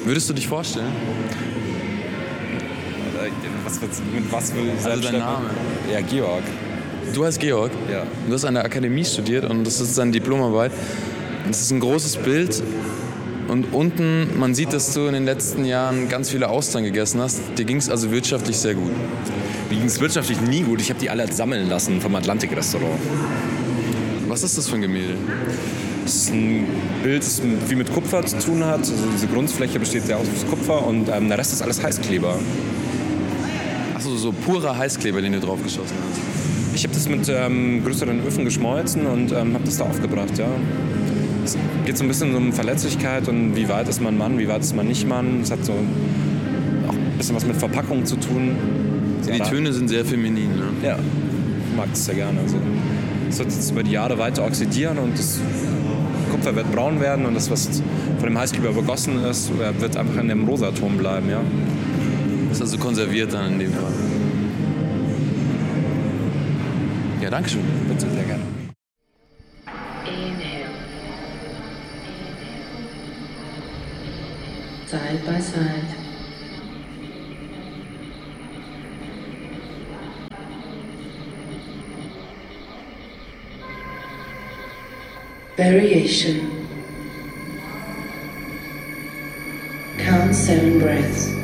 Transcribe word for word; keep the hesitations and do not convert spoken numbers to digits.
Würdest du dich vorstellen? Was, was, mit was will ich Also dein Name? Ja, Georg. Du heißt Georg? Ja. Du hast an der Akademie studiert und das ist deine Diplomarbeit. Das ist ein großes Bild und unten, man sieht, dass du in den letzten Jahren ganz viele Austern gegessen hast. Dir ging es also wirtschaftlich sehr gut. Mir ging es wirtschaftlich nie gut. Ich habe die alle sammeln lassen vom Atlantik-Restaurant. Was ist das für ein Gemälde? Das ist ein Bild, das viel mit Kupfer zu tun hat. Also diese Grundfläche besteht sehr aus Kupfer und ähm, der Rest ist alles Heißkleber. Achso, so purer Heißkleber, den du draufgeschossen hast. Ich habe das mit ähm, größeren Öfen geschmolzen und ähm, habe das da aufgebracht, ja. Es geht so ein bisschen um Verletzlichkeit und wie weit ist man Mann, wie weit ist man nicht Mann. Es hat so auch ein bisschen was mit Verpackung zu tun. Die ja, Töne sind sehr feminin, ne? Ja, ich mag das sehr gerne. Also, es wird jetzt über die Jahre weiter oxidieren und das Kupfer wird braun werden und das, was von dem Heißkleber übergossen ist, wird einfach in dem Rosaton bleiben, ja. Das ist also konserviert dann in dem Fall. Ja, danke schön. Bitte, sehr gerne. Inhale. Side by side. Variation. Count seven breaths.